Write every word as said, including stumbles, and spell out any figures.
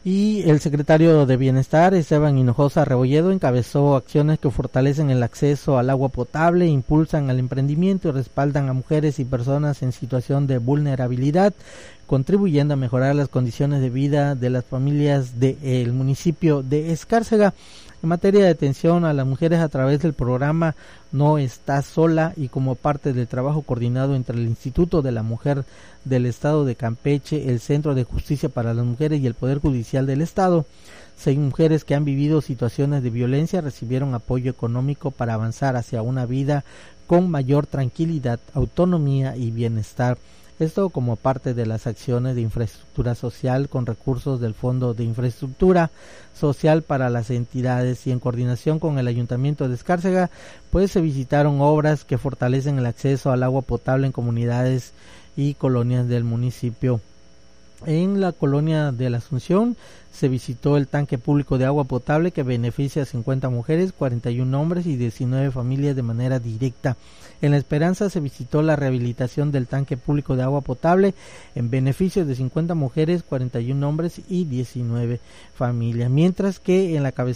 Y el secretario de Bienestar, Esteban Hinojosa Rebolledo, encabezó acciones que fortalecen el acceso al agua potable, impulsan al emprendimiento y respaldan a mujeres y personas en situación de vulnerabilidad, contribuyendo a mejorar las condiciones de vida de las familias del municipio de Escárcega. En materia de atención a las mujeres a través del programa No Estás Sola y como parte del trabajo coordinado entre el Instituto de la Mujer del Estado de Campeche, el Centro de Justicia para las Mujeres y el Poder Judicial del Estado, seis mujeres que han vivido situaciones de violencia recibieron apoyo económico para avanzar hacia una vida con mayor tranquilidad, autonomía y bienestar. Esto como parte de las acciones de infraestructura social con recursos del Fondo de Infraestructura Social para las entidades y en coordinación con el Ayuntamiento de Escárcega, pues se visitaron obras que fortalecen el acceso al agua potable en comunidades y colonias del municipio. En la colonia de la Asunción se visitó el tanque público de agua potable que beneficia a cincuenta mujeres, cuarenta y un hombres y diecinueve familias de manera directa. En La Esperanza se visitó la rehabilitación del tanque público de agua potable en beneficio de cincuenta mujeres, cuarenta y un hombres y diecinueve familias. Mientras que en la cabecera